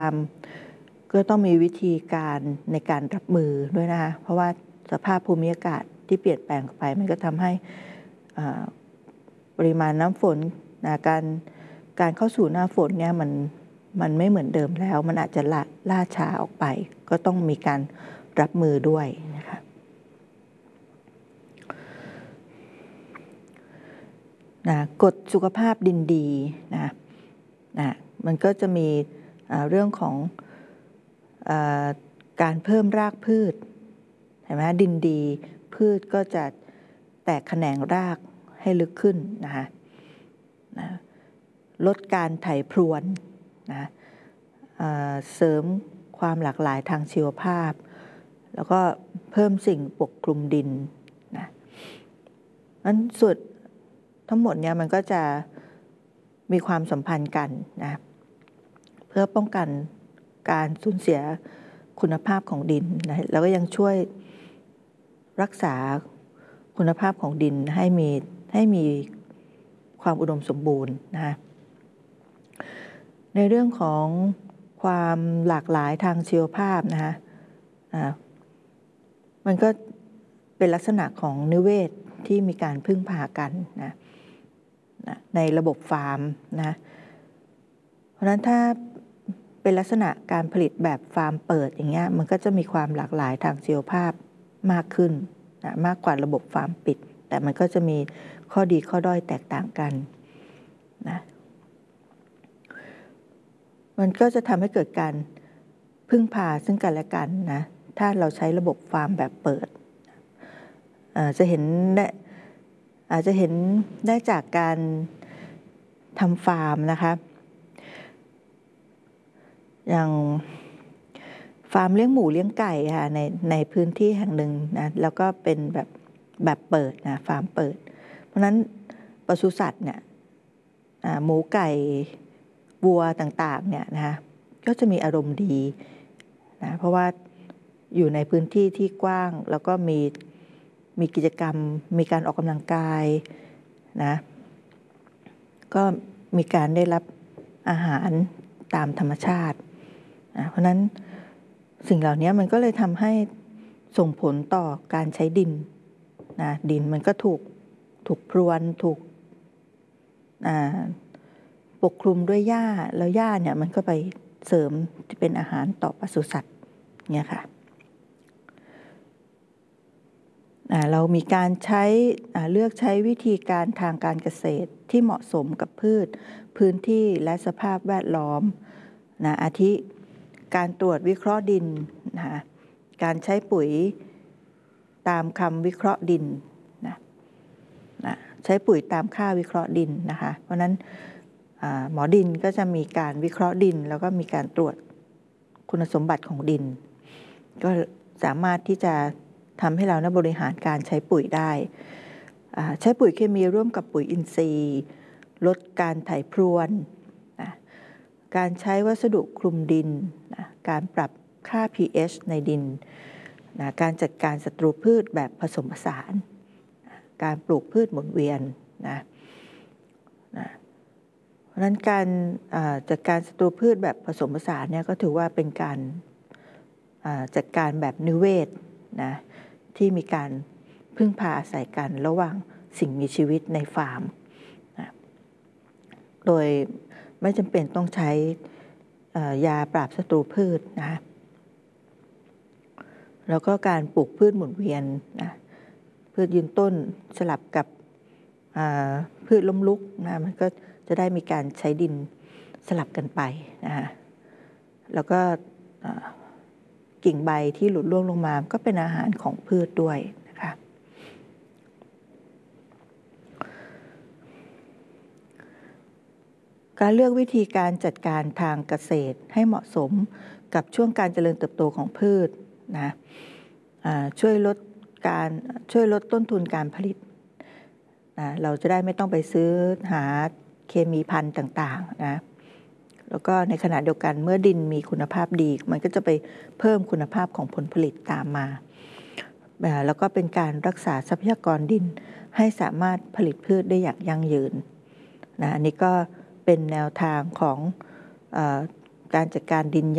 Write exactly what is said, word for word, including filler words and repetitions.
ก็ต้องมีวิธีการในการรับมือด้วยนะคะเพราะว่าสภาพภูมิอากาศที่เปลี่ยนแปลงไปมันก็ทำให้ปริมาณน้ำฝนนะการการเข้าสู่หน้าฝนเนี่ยมันมันไม่เหมือนเดิมแล้วมันอาจจะล่าล่าช้าออกไปก็ต้องมีการรับมือด้วยนะคะนะกฎสุขภาพดินดีนะนะมันก็จะมีเรื่องของอการเพิ่มรากพืชเห็นไหมดินดีพืชก็จะแตกแขนงรากให้ลึกขึ้นนะคะนะลดการไถพรวนนะเสริมความหลากหลายทางชีวภาพแล้วก็เพิ่มสิ่งปกคลุมดินนะนั้นส่วนทั้งหมดเนี่ยมันก็จะมีความสัมพันธ์กันนะเพื่อป้องกันการสูญเสียคุณภาพของดินนะแล้วก็ยังช่วยรักษาคุณภาพของดินให้มีให้มีความอุดมสมบูรณ์นะในเรื่องของความหลากหลายทางชีวภาพนะคะมันก็เป็นลักษณะของนิเวศที่มีการพึ่งพากันนะในระบบฟาร์มนะเพราะฉะนั้นถ้าเป็นลักษณะการผลิตแบบฟาร์มเปิดอย่างเงี้ยมันก็จะมีความหลากหลายทางชีวภาพมากขึ้นนะมากกว่าระบบฟาร์มปิดแต่มันก็จะมีข้อดีข้อด้อยแตกต่างกันนะมันก็จะทำให้เกิดการพึ่งพาซึ่งกันและกันนะถ้าเราใช้ระบบฟาร์มแบบเปิดจะเห็นได้อาจจะเห็นได้จากการทำฟาร์มนะคะอย่างฟาร์มเลี้ยงหมูเลี้ยงไก่ค่ะในในพื้นที่แห่งหนึ่งนะแล้วก็เป็นแบบแบบเปิดนะฟาร์มเปิดเพราะฉะนั้นปศุสัตว์เนี่ยหมูไก่วัวต่างๆเนี่ยนะคะก็จะมีอารมณ์ดีนะเพราะว่าอยู่ในพื้นที่ที่กว้างแล้วก็มีมีกิจกรรมมีการออกกำลังกายนะก็มีการได้รับอาหารตามธรรมชาตินะเพราะนั้นสิ่งเหล่านี้มันก็เลยทำให้ส่งผลต่อการใช้ดินนะดินมันก็ถูกถูกพรวนถูกปกคลุมด้วยหญ้าแล้วหญ้าเนี่ยมันก็ไปเสริมที่เป็นอาหารต่อปศุสัตว์เนี่ยค่ะเรามีการใช้เลือกใช้วิธีการทางการเกษตรที่เหมาะสมกับพืชพื้นที่และสภาพแวดล้อมนะอาทิการตรวจวิเคราะห์ดินนะการใช้ปุ๋ยตามคำวิเคราะห์ดินนะนะใช้ปุ๋ยตามค่าวิเคราะห์ดินนะคะเพราะนั้นหมอดินก็จะมีการวิเคราะห์ดินแล้วก็มีการตรวจคุณสมบัติของดินก็สามารถที่จะทำให้เราบริหารการใช้ปุ๋ยได้ใช้ปุ๋ยเคมีร่วมกับปุ๋ยอินทรีย์ลดการไถพรวนนะการใช้วัสดุคลุมดินนะการปรับค่า pH ในดินนะการจัดการศัตรูพืชแบบผสมผสานนะการปลูกพืชหมุนเวียนนะนะเพราะฉะนั้นการจัดการศัตรูพืชแบบผสมผสานเนี่ยก็ถือว่าเป็นการจัดการแบบนิเวศนะที่มีการพึ่งพาอาศัยกันระหว่างสิ่งมีชีวิตในฟาร์มนะโดยไม่จำเป็นต้องใช้ยาปราบศัตรูพืชนะแล้วก็การปลูกพืชหมุนเวียนนะพืชยืนต้นสลับกับพืชล้มลุกนะมันก็จะได้มีการใช้ดินสลับกันไปนะแล้วก็กิ่งใบที่หลุดร่วงลงมาก็เป็นอาหารของพืชด้วยนะคะการเลือกวิธีการจัดการทางเกษตรให้เหมาะสมกับช่วงการเจริญเติบโตของพืชนะช่วยลดการช่วยลดต้นทุนการผลิตนะเราจะได้ไม่ต้องไปซื้อหาเคมีพันธุ์ต่างๆนะแล้วก็ในขณะเดียวกันเมื่อดินมีคุณภาพดีมันก็จะไปเพิ่มคุณภาพของผลผลิตตามมาแล้วก็เป็นการรักษาทรัพยากรดินให้สามารถผลิตพืชได้อย่างยั่งยืนนะอันนี้ก็เป็นแนวทางของเอ่อการจัดการดิน